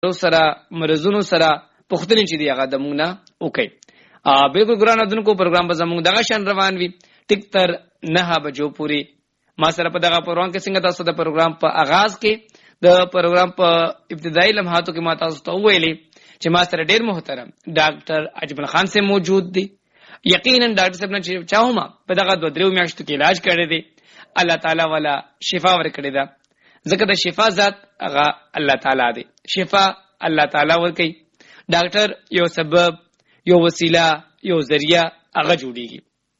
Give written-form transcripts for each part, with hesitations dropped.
سره مرزونو سره پختنی چې دی هغه د مونږ نه وکي. بالکل ګران اذنکو پروګرام به زموږ دغه شان روان وي ټیک تر 9 بجو پوری. ما سره په دغه پروګرام کې څنګه تاسو د پروګرام په آغاز کې د پروګرام په ابتدایي لمحاتو کې ما تاسو ته ویلي چې ما سره ډیر محترم ډاکټر اجمل خان سے موجود دي. یقینا ډاکټر صاحب نه چې چاهو ما په دغه 2-3 میاشتو کې علاج کړی دی. الله تعالی والا شفا ورکړي ده. ځکه د شفا ذات هغه الله تعالی دی. شفا الله تعالی ورکړي. ډاکټر یو سبب، یو وسیله، یو ذریعہ هغه جوړیږي.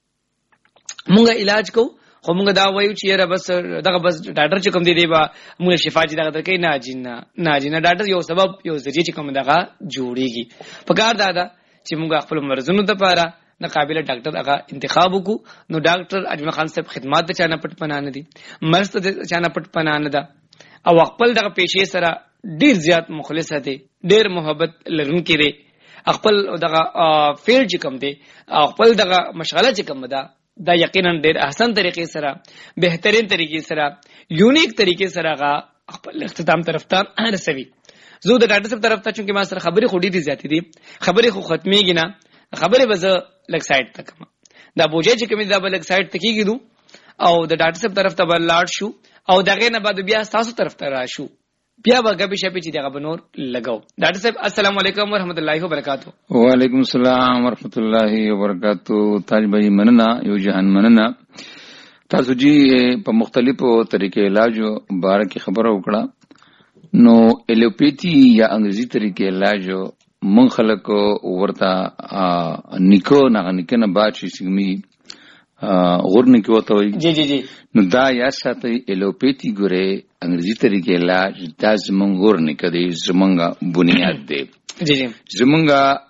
موږ علاج کو خو موږ دا وایو چې یاره بس دغه بس ډاکټر چې کوم دی با موږ شفا چې دغه درکې نه جن ډاکټر یو سبب یو ذریعہ چې کوم دغه جوړیږي. په کار دا چې موږ خپل مرزونو لپاره د قابل ډاکټر هغه انتخاب وکړو. نو ډاکټر اجمل خان صاحب خدمات د چانه پټ پناه نه دي، مرز د چانه پټ پناه نه ده، او خپل دغه پیشې سره ډیر زیات مخلص دي، ډیر محبت لرونکي دي. خپل دغه فیلډ چې کوم دی، خپل دغه مشغله چې کوم ده، دا یقینا ډیر احسن طریقې سره، بهترین طریقې سره، یونیک طریقې سره هغه خپل اختتام طرف ته رسوي. زه د ډاکټر صاحب طرف ته چونکه ما سره خبرې خو ډېرې زیاتې دي، خبرې خو ختمېږي نه، خبرې به زه لږ سایډ ته کړم. دا بوجه چې کومې دا به لږ سایډ ته کېږدو او د ډاکټر صاحب طرف ته به لاړ شو او دغې نه بعد بیا ستاسو طرف ته راشو، بیا به ګپې شپې چې دغه به نور لګو. ډاکټر صاحب السلام علیکم ورحمۃ اللہ وبرکاتہ. وعلیکم السلام ورحمۃ اللہ وبرکاتہ. تاج بھائی مننه، یو جهان مننه. تاسو جی په مختلفو طریقې علاج باره کې خبره وکړه. نو ایلوپیتھی یا انګریزي طریقې علاج مون خلک ورته نیکو نه بعد شي سیمي غورن کې وته وي. جی جی جی. نو دا یا ساتي ایلوپیتھی ګره انګریزي طریقې علاج دا زمونږ غورن کې دی، زمونږ بنیاد دی. جی جی. زمونږ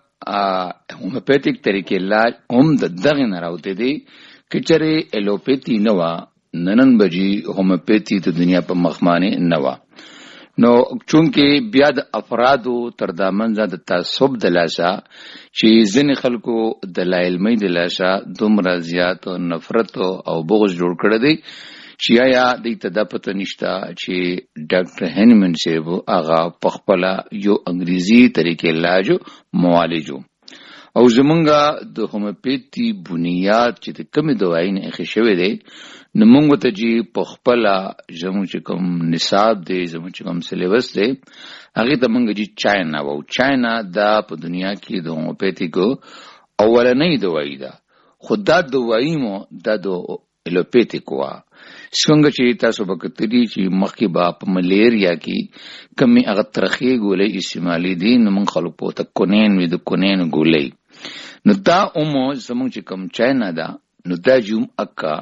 هومیوپیتھیک طریقې علاج هم د دغه نه راوته دی. کچره ایلوپیتھی نه وا ننن بجی هومیوپیتھی د دنیا په مخمانه نه وا. نو چونکه بیا د افرادو تر دامن زده تعصب د لاسه چې ځینې خلکو د علمي د لاسه دومره زیات نفرت او بغض جوړ کړی دی چې یا د ابتدا پته نشته چې ډاکټر هینمن صاحب هغه په خپل یو انګریزي طریقې علاج معالجو او زمونږه د هومیوپیتھی بنیاد چې د کومې دوايي نه اخی شوی دی. نو مونږ ته جی په خپل زموږ چې کوم نصاب دی، زموږ چې کوم سلیبس دی، هغه ته مونږ جی چاینا وو. چاینا دا په دنیا کې د هومیوپیتھیک اولنۍ دوايي ده، خو دا دوايي مو دا د ایلوپیتھیک وا. څنګه چې تاسو وکړئ چې مخکې با په ملیریا کې کمی هغه ترخی ګولې استعمالي دي، نو مونږ خلک په ته کونین وي د کونین ګولې. نو دا اومو زموږ چې کوم چاینا ده، نو دا جوم اکا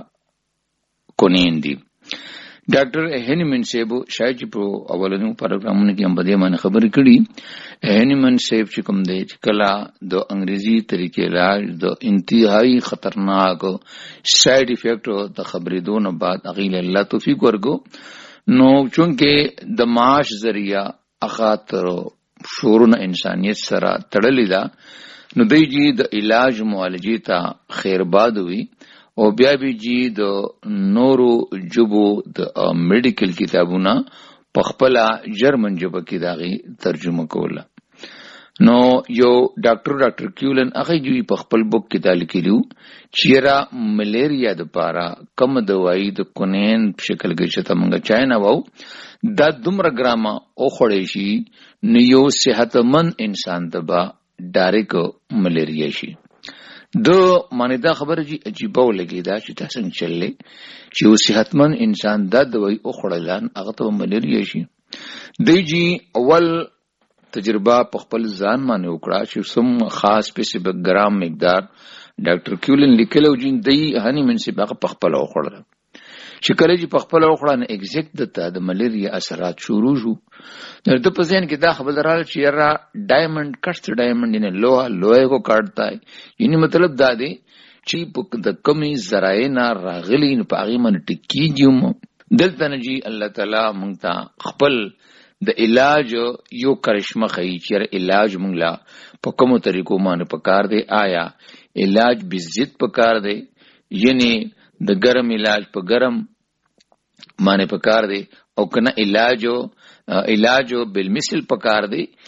کونین دی. ډاکټر هینمن صاحب شاید په اولنو پروګرامونو کې هم په دې باندې خبرې کړي. هینمن صاحب چې کوم دی چې کله د انګریزي طریقې علاج د انتهایی خطرناک سایډ افیکټ د خبرې دونه بعد اغیل الله توفیق ورکو. نو چونکه د معاش ذریعہ اخاطر شورون انسانیت سره تړلې ده، نو دی جی د علاج معالجې ته خیر باد وي او بیا به جی د نورو جبو د میډیکل کتابونه په خپل جرمن ژبه کې داغي ترجمه کوله. نو یو ډاکټر کیولن هغه جی په خپل بوک کې دا لیکلو چې را ملیریا د پاره کم دوايي د کونین په شکل کې چې تمنګ چاینا وو دا دومره ګرامه او خړې شي نو یو صحتمند انسان دبا ډایرک ملیریا شي. دو معنی دا خبره جی عجیبه ولګی دا چې تاسو چللې چې یو صحتمند انسان دا دوايي او خړلان هغه ته ملیریا شي. دی جی اول تجربه په خپل ځان باندې وکړه چې سم خاص سپیسیفیک ګرام مقدار ډاکټر کیولن لیکلو جین دی هني منسبه په خپل وخړل چې کله چې په خپل وخړه نه ایگزیکټ د ملیریا اثرات شروع شو. درته په ځین کې دا خبر راځي چې را ډایمنډ کټس ډایمنډ نه لوه کو کاټتا یعنی مطلب دا دی چې د کمی ذرایع نه راغلی نه پاغي من ټکیږم. دلته نجی الله تعالی مونږ ته خپل د علاج یو کرشمه خی چې علاج مونږ لا په کومو طریقو باندې پکار دی. آیا علاج بزید پکار دی یعنی د ګرم علاج په ګرم باندې پکار دی او کنه علاج علاج بالمثل پکار دی